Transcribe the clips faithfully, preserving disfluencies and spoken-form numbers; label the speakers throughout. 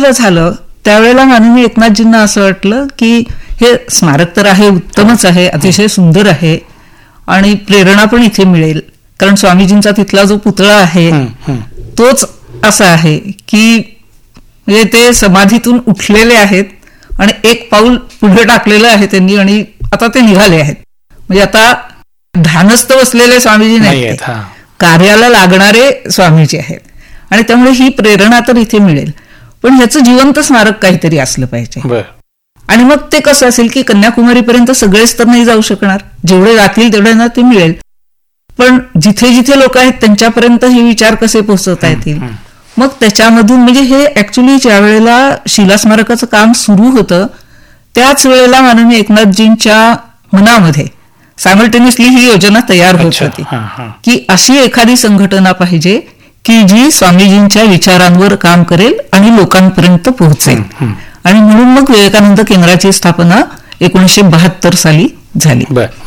Speaker 1: जेव्हा झालं त्यावेळेला माननीय एकनाथजींना असं वाटलं की हे स्मारक तर आहे, उत्तमच आहे, अतिशय सुंदर आहे आणि प्रेरणा पण इथे मिळेल, कारण स्वामीजींचा तिथला जो पुतळा आहे तोच असा आहे की म्हणजे ते समाधीतून उठलेले आहेत आणि एक पाऊल पुढे टाकलेलं आहे त्यांनी आणि आता ते निघाले आहेत. म्हणजे आता ध्यानस्थ बसलेले स्वामीजी नाही, कार्याला लागणारे स्वामीजी आहेत. आणि त्यामुळे ही प्रेरणा तर इथे मिळेल, पण ह्याचं जिवंत स्मारक काहीतरी असलं पाहिजे. आणि मग ते कसं असेल की कन्याकुमारीपर्यंत सगळेच तर नाही जाऊ शकणार, जेवढे जातील तेवढ्यांना ते मिळेल, पण जिथे जिथे लोक आहेत त्यांच्यापर्यंत हे विचार कसे पोहोचवता येतील. मग त्याच्यामधून म्हणजे हे ऍक्च्युली ज्या वेळेला शिलास्मारकाचं काम सुरू होतं त्याच वेळेला माननीय एकनाथजींच्या मनामध्ये सायमल्टेनियसली ही योजना तयार होत होती की अशी एखादी संघटना पाहिजे की जी स्वामीजींच्या विचारांवर काम करेल आणि लोकांपर्यंत पोहोचेल. आणि म्हणून मग विवेकानंद केंद्राची स्थापना एकोणीसशे बहात्तर साली झाली.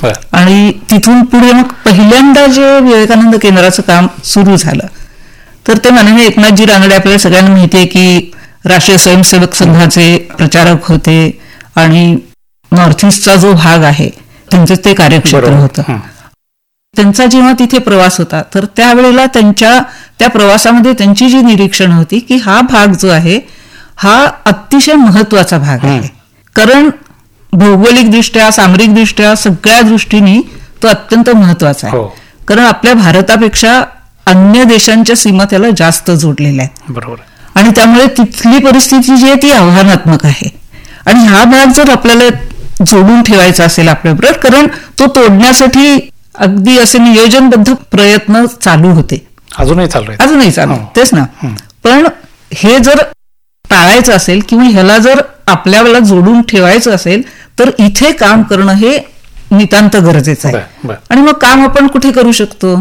Speaker 1: आणि तिथून पुढे मग पहिल्यांदा जे विवेकानंद केंद्राचं काम सुरू झालं तर ते माननीय एकनाथजी रानडे आपल्याला सगळ्यांना माहिती आहे की राष्ट्रीय स्वयंसेवक संघाचे प्रचारक होते आणि नॉर्थ ईस्टचा जो भाग आहे त्यांचं ते कार्यक्षेत्र होतं. त्यांचा जेव्हा तिथे प्रवास होता तर त्यावेळेला त्यांच्या त्या प्रवासामध्ये त्यांची जी निरीक्षण होती की हा भाग जो आहे हा अतिशय महत्वाचा भाग आहे, कारण भौगोलिकदृष्ट्या सामरिकदृष्ट्या सगळ्या दृष्टीने तो अत्यंत महत्वाचा आहे. कारण आपल्या भारतापेक्षा अन्य देशांच्या सीमा त्याला जास्त जोडलेल्या आहेत. बरोबर. आणि त्यामुळे तिथली परिस्थिती जी आहे ती आव्हानात्मक आहे आणि हा भाग जर आपल्याला जोडून ठेवायचा असेल आपल्याबरोबर, कारण तो तोडण्यासाठी अगदी असे नियोजनबद्ध प्रयत्न चालू होते, अजूनही चालू अजूनही चालू तेच ना. पण हे जर टाळायचं असेल किंवा ह्याला जर आपल्याला जोडून ठेवायचं असेल तर इथे काम करणं हे नितांत गरजेचं आहे. आणि मग काम आपण कुठे करू शकतो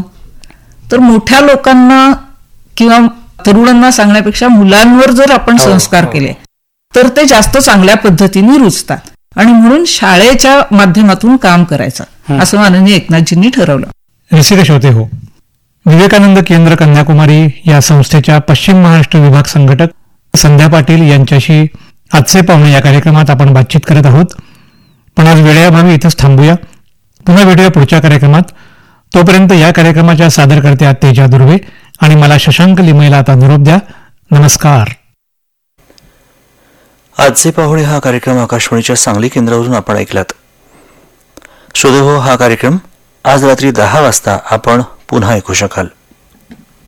Speaker 1: तर मोठ्या लोकांना किंवा तरुणांना सांगण्यापेक्षा मुलांवर जर आपण संस्कार केले तर ते जास्त चांगल्या पद्धतीने रुजतात. आणि म्हणून शाळेच्या माध्यमातून काम करायचं असं माननीय एकनाथजींनी ठरवलं.
Speaker 2: रसिक श्रोते हो, विवेकानंद केंद्र कन्याकुमारी या संस्थेच्या पश्चिम महाराष्ट्र विभाग संघटक संध्या पाटील यांच्याशी आजचे पाहुणे या कार्यक्रमात आपण बातचीत करत आहोत. पण आज वेळेअभावी इथंच थांबूया. पुन्हा भेटूया पुढच्या कार्यक्रमात. तोपर्यंत या कार्यक्रमाच्या सादरकर्त्या तेजा दुर्वे आणि मला शशांक लिमयला आता निरोप द्या. नमस्कार.
Speaker 3: आजचे पाहुणे हा कार्यक्रम आकाशवाणीच्या सांगली केंद्रावरून आपण ऐकलात. श्रोते हो, हा कार्यक्रम आज रात्री दहा वाजता आपण पुन्हा ऐकू शकाल.